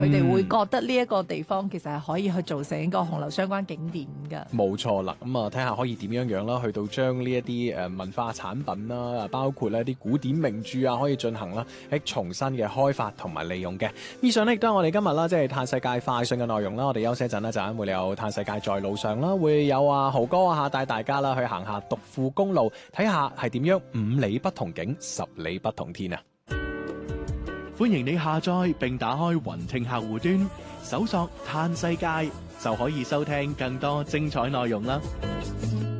佢哋會覺得呢一個地方其實係可以去做成一個紅樓相關景點㗎。 冇錯啦，咁啊睇下可以點樣啦，去到將呢一啲文化產品啦，包括呢啲古典名著啊，可以進行啦喺重新嘅開發同埋利用嘅。以上呢亦都係我哋今日啦，即係嘆世界快訊嘅內容啦。我哋休息一陣啦，陣間會有嘆世界在路上啦，會有豪哥啊帶大家啦去行下獨富公路，睇下係點樣5里不同景，10里不同天啊！ 歡迎你下載並打開雲聽客戶端，搜索嘆世界就可以收聽更多精彩內容啦。